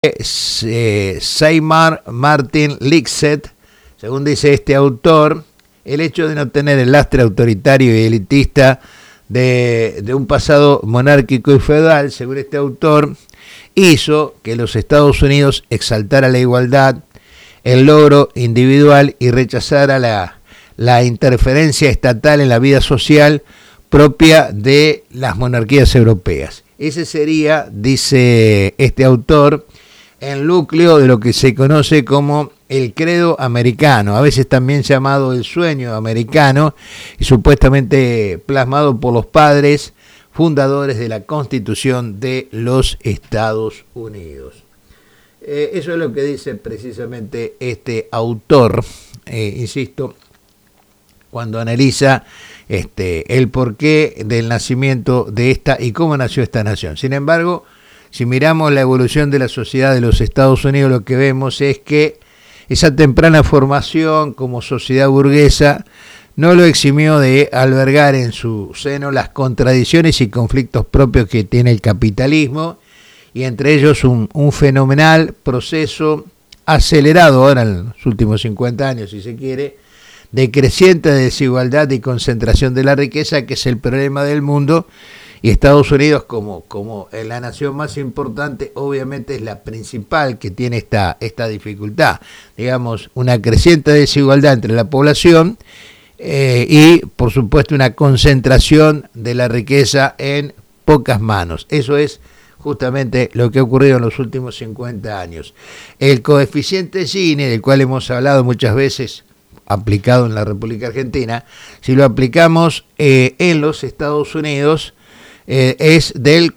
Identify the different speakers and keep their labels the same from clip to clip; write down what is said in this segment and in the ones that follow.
Speaker 1: Seymour Martin Lixet, según dice este autor, el hecho de no tener el lastre autoritario y elitista de un pasado monárquico y feudal, según este autor, hizo que los Estados Unidos exaltara la igualdad, el logro individual y rechazara la interferencia estatal en la vida social propia de las monarquías europeas. Ese sería, dice este autor, el núcleo de lo que se conoce como el credo americano, a veces también llamado el sueño americano, y supuestamente plasmado por los padres fundadores de la Constitución de los Estados Unidos. Eso es lo que dice precisamente este autor, insisto, cuando analiza el porqué del nacimiento de esta y cómo nació esta nación. Sin embargo, si miramos la evolución de la sociedad de los Estados Unidos, lo que vemos es que esa temprana formación como sociedad burguesa no lo eximió de albergar en su seno las contradicciones y conflictos propios que tiene el capitalismo, y entre ellos un fenomenal proceso acelerado ahora en los últimos 50 años, si se quiere, de creciente desigualdad y concentración de la riqueza, que es el problema del mundo. Y Estados Unidos, como la nación más importante, obviamente es la principal que tiene esta dificultad. Digamos, una creciente desigualdad entre la población y, por supuesto, una concentración de la riqueza en pocas manos. Eso es justamente lo que ha ocurrido en los últimos 50 años. El coeficiente Gini, del cual hemos hablado muchas veces, aplicado en la República Argentina, si lo aplicamos en los Estados Unidos, es del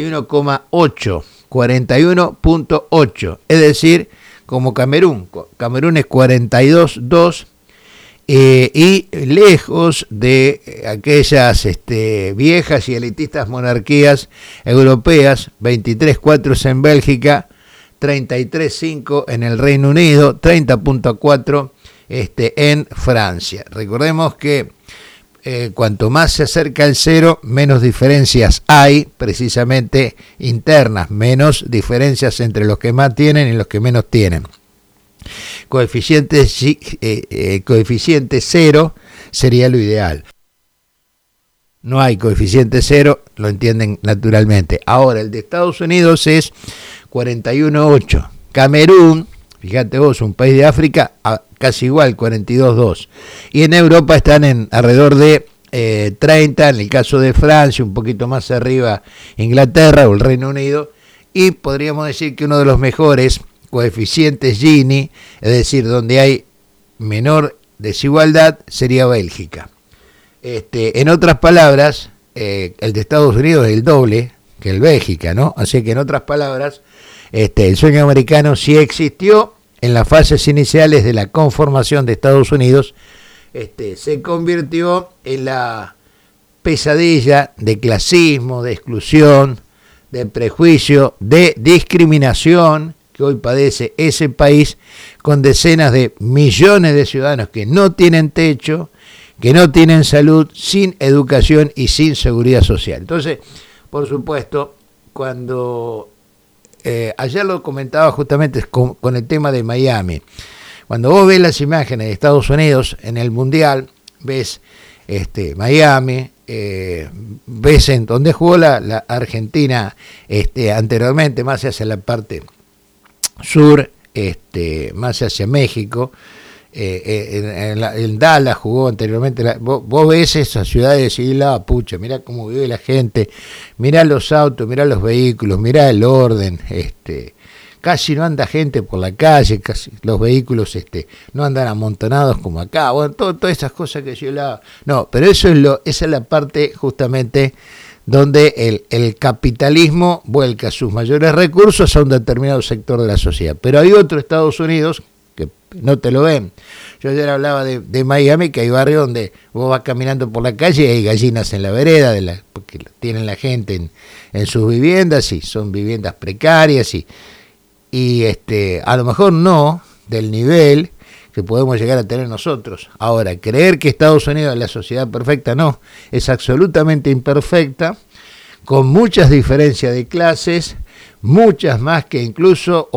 Speaker 1: 41,8, es decir, como Camerún es 42,2, y lejos de aquellas viejas y elitistas monarquías europeas, 23,4 en Bélgica, 33,5 en el Reino Unido, 30,4 en Francia. Recordemos que cuanto más se acerca el cero, menos diferencias hay, precisamente internas, menos diferencias entre los que más tienen y los que menos tienen. Coeficiente cero sería lo ideal. No hay coeficiente cero, lo entienden naturalmente. Ahora, el de Estados Unidos es 41,8. Camerún, fíjate vos, un país de África, casi igual, 42,2. Y en Europa están en alrededor de 30, en el caso de Francia, un poquito más arriba Inglaterra o el Reino Unido, y podríamos decir que uno de los mejores coeficientes Gini, es decir, donde hay menor desigualdad, sería Bélgica. En otras palabras, el de Estados Unidos es el doble que el Bélgica, ¿no? Así que en otras palabras, el sueño americano sí existió en las fases iniciales de la conformación de Estados Unidos, se convirtió en la pesadilla de clasismo, de exclusión, de prejuicio, de discriminación que hoy padece ese país, con decenas de millones de ciudadanos que no tienen techo, que no tienen salud, sin educación y sin seguridad social. Entonces, por supuesto, cuando ayer lo comentaba justamente con el tema de Miami, cuando vos ves las imágenes de Estados Unidos en el Mundial, ves Miami, ves en donde jugó la Argentina anteriormente, más hacia la parte sur, más hacia México, en Dallas jugó anteriormente. Vos ves esas ciudades y la pucha, mirá cómo vive la gente, mirá los autos, mirá los vehículos, mirá el orden, casi no anda gente por la calle, casi los vehículos no andan amontonados como acá, bueno, todas esas cosas que yo hablaba. No, pero esa es la parte justamente donde el capitalismo vuelca sus mayores recursos a un determinado sector de la sociedad. Pero hay otro Estados Unidos que no te lo ven. Yo ayer hablaba de Miami, que hay barrios donde vos vas caminando por la calle y hay gallinas en la vereda, porque tienen la gente en sus viviendas, y son viviendas precarias, y a lo mejor no del nivel que podemos llegar a tener nosotros. Ahora, creer que Estados Unidos es la sociedad perfecta, no, es absolutamente imperfecta, con muchas diferencias de clases, muchas más que incluso